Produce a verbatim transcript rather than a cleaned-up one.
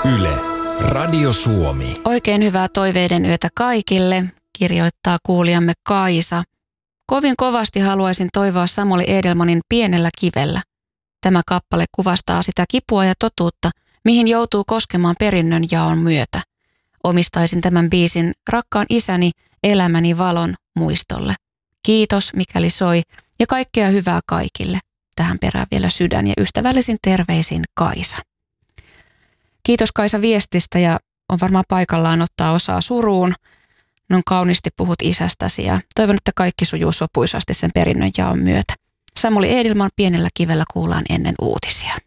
Yle, Radio Suomi. Oikein hyvää toiveiden yötä kaikille, kirjoittaa kuulijamme Kaisa. Kovin kovasti haluaisin toivoa Samuli Edelmanin Pienellä kivellä. Tämä kappale kuvastaa sitä kipua ja totuutta, mihin joutuu koskemaan perinnön jaon myötä. Omistaisin tämän biisin rakkaan isäni elämäni valon muistolle. Kiitos, mikäli soi, ja kaikkea hyvää kaikille. Tähän perään vielä sydän ja ystävällisin terveisin Kaisa. Kiitos Kaisa viestistä ja on varmaan paikallaan ottaa osaa suruun. Non kauniisti puhut isästäsi ja toivon, että kaikki sujuu sopuisasti sen perinnön jaon myötä. Samuli Edelman Pienellä kivellä kuullaan ennen uutisia.